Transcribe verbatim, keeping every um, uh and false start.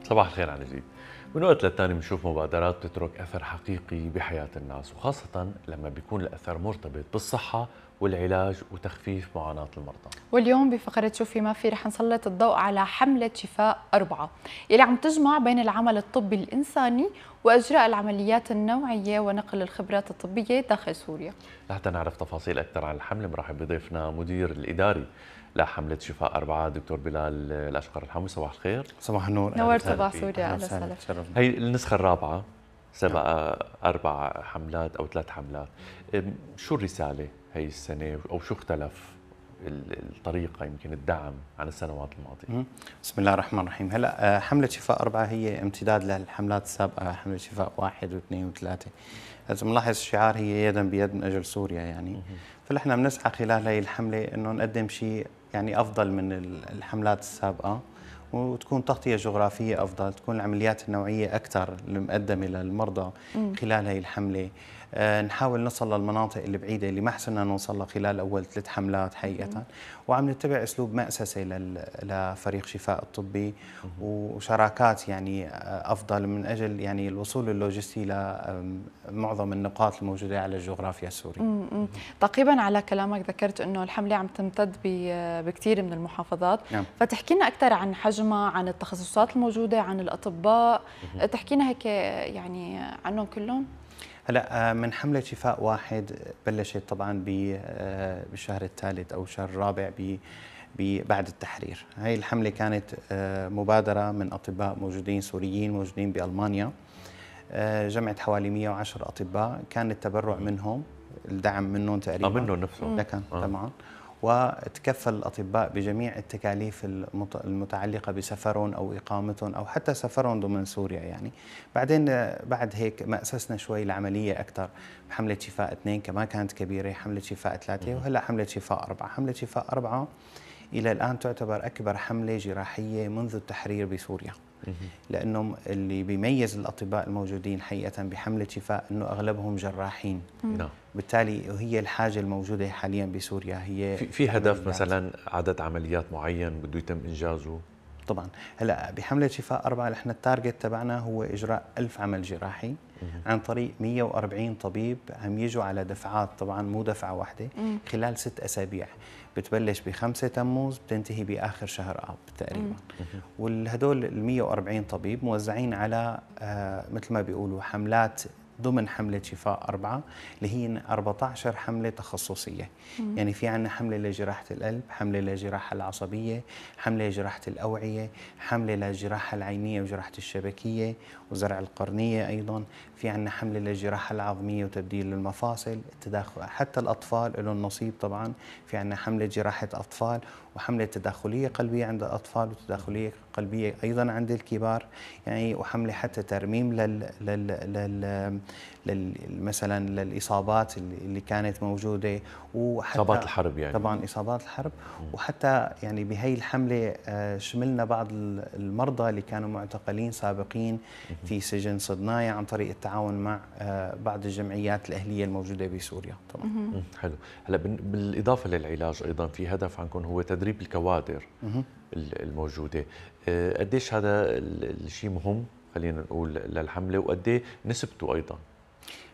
صباح الخير عن جديد. من وقت للتاني بنشوف مبادرات بتترك أثر حقيقي بحياة الناس، وخاصة لما بيكون الأثر مرتبط بالصحة والعلاج وتخفيف معاناة المرضى. واليوم بفقرة شوفي ما في رح نسلط الضوء على حملة شفاء أربعة يلي عم تجمع بين العمل الطبي الإنساني وإجراء العمليات النوعية ونقل الخبرات الطبية داخل سوريا. لحتى نعرف تفاصيل أكثر عن الحملة مرحب بضيفنا مدير الإداري لحملة شفاء أربعة دكتور بلال الأشقر الحموي. صباح الخير. صباح النور. نورت صباح سوريا. أهلا وسهلا. هي النسخة الرابعة، سبق أربع حملات أو ثلاث حملات. شو الرسالة هي السنة أو شو اختلف الطريقة يمكن الدعم عن السنوات الماضية؟ بسم الله الرحمن الرحيم. هلا حملة شفاء أربعة هي امتداد للحملات السابقة، حملة شفاء واحد واثنين وثلاثة. إذا ملاحظ الشعار هي يدا بيد من أجل سوريا يعني. فنحن بنسعى خلال هي الحملة إنه نقدم شيء يعني أفضل من الحملات السابقة، وتكون تغطية جغرافية أفضل، تكون العمليات النوعية أكثر المقدمة للمرضى خلال هي الحملة. أه نحاول نصل للمناطق اللي بعيدة اللي ما حسنا نوصلها خلال أول ثلاث حملات حقيقة، وعم نتبع أسلوب مأسسة لفريق شفاء الطبي وشراكات يعني أفضل من أجل يعني الوصول اللوجستي لمعظم النقاط الموجودة على الجغرافيا السورية. تقريبا على كلامك ذكرت أنه الحملة عم تمتد بكثير من المحافظات، نعم. فتحكي لنا أكثر عن حجمها، عن التخصصات الموجودة، عن الأطباء، تحكي لنا هيك يعني عنهم كلهم. هلا من حملة شفاء واحد بلشت طبعا بالشهر الثالث او الشهر الرابع بعد التحرير. هاي الحملة كانت مبادرة من اطباء موجودين سوريين موجودين بألمانيا، جمعت حوالي مئة وعشرة اطباء، كان التبرع منهم، الدعم منهم تقريبا. اه منهم نفسهم. لكن طبعا وتكفل الأطباء بجميع التكاليف المتعلقة بسفرهم أو إقامتهم أو حتى سفرهم ضمن سوريا يعني. بعدين بعد هيك ما أسسنا شوي العملية أكثر بحملة شفاء اثنين كمان كانت كبيرة، حملة شفاء ثلاثة، وهلا حملة شفاء أربعة. حملة شفاء أربعة إلى الآن تعتبر أكبر حملة جراحية منذ التحرير بسوريا، لأنه اللي بيميز الأطباء الموجودين حقيقة بحملة شفاء أنه أغلبهم جراحين. نعم. بالتالي هي الحاجة الموجودة حاليا بسوريا هي في, في هدف مثلا عدد عمليات معين بده يتم إنجازه؟ طبعا هلا بحملة شفاء أربعة نحن التارجت تبعنا هو إجراء ألف عمل جراحي عن طريق مئة وأربعين طبيب عم يجوا على دفعات، طبعا مو دفعة واحدة، خلال ست أسابيع، بتبلش بخمسة تموز بتنتهي بآخر شهر آب تقريبا. والهدول ال مئة وأربعين طبيب موزعين على آه مثل ما بيقولوا حملات ضمن حملة شفاء أربعة اللي هي أربعة عشر حملة تخصصية. مم. يعني في عنا حملة لجراحة القلب، حملة لجراحة العصبية، حملة لجراحة الأوعية، حملة للجراحة العينية وجراحة الشبكية وزرع القرنية، أيضا في عنا حملة للجراحة العظمية وتبديل المفاصل، التداخل، حتى الأطفال لهم نصيب طبعا، في عنا حملة جراحة أطفال وحملة تداخلية قلبية عند الأطفال وتداخلية قلبية أيضا عند الكبار يعني، وحملة حتى ترميم لل, لل... لل... لل... مثلا للإصابات اللي كانت موجودة، وحتى إصابات الحرب يعني. طبعا إصابات الحرب. وحتى يعني بهي الحملة شملنا بعض المرضى اللي كانوا معتقلين سابقين في سجن صدنايا عن طريق التعاون مع بعض الجمعيات الأهلية الموجودة بسوريا طبعا. حلو. هلا بالإضافة للعلاج أيضا في هدف عندكم هو تدريب الكوادر الموجودة. قديش هذا الشيء مهم خلينا نقول للحملة، وقديه نسبته أيضا؟